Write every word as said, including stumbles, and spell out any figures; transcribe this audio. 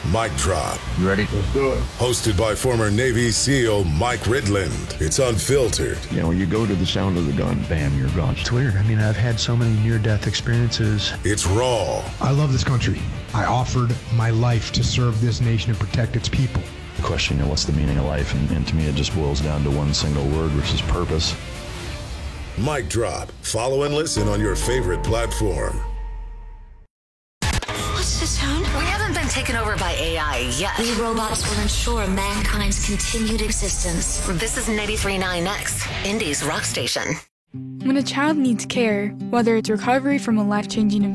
Mic Drop. You ready? Let's do it. Hosted by former Navy SEAL Mike Ridland. It's unfiltered. You know, when you go to the sound of the gun, bam, you're gone. It's weird. I mean, I've had so many near-death experiences. It's raw. I love this country. I offered my life to serve this nation and protect its people. The question, you know, what's the meaning of life? And, and to me, it just boils down to one single word, which is purpose. Mic Drop. Follow and listen on your favorite platform. What's the sound? We haven't been taken over by A I yet. We robots will ensure mankind's continued existence. This is ninety-three point nine X, Indy's rock station. When a child needs care, whether it's recovery from a life-changing event,